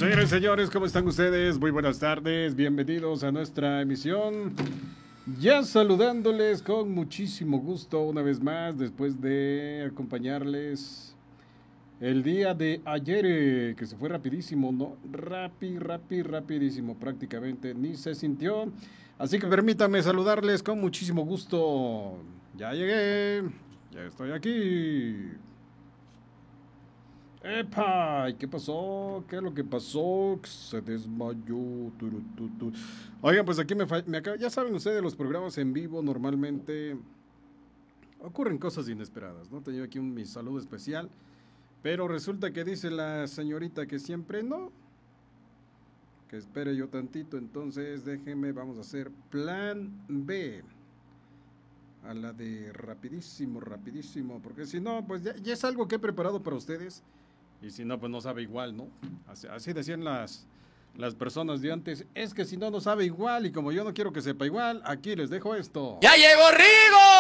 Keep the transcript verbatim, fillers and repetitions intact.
Señores, señores, ¿cómo están ustedes? Muy buenas tardes, bienvenidos a nuestra emisión. Ya saludándoles con muchísimo gusto una vez más, después de acompañarles el día de ayer, eh, que se fue rapidísimo, ¿no? Rapi, rapi, rapidísimo, prácticamente ni se sintió. Así que permítanme saludarles con muchísimo gusto. Ya llegué, ya estoy aquí. ¡Epa! ¿Y qué pasó? ¿Qué es lo que pasó? Se desmayó. Turu, tu, tu. Oigan, pues aquí me, fa- me acaba- ya saben ustedes, los programas en vivo normalmente ocurren cosas inesperadas, ¿no? Tengo aquí un mi saludo especial, pero resulta que dice la señorita que siempre no, que espere yo tantito, entonces déjeme, vamos a hacer plan B. A la de rapidísimo, rapidísimo, porque si no, pues ya, ya es algo que he preparado para ustedes. Y si no, pues no sabe igual, ¿no? Así, así decían las, las personas de antes. Es que si no, no sabe igual. Y como yo no quiero que sepa igual, aquí les dejo esto. ¡Ya llegó Rigo!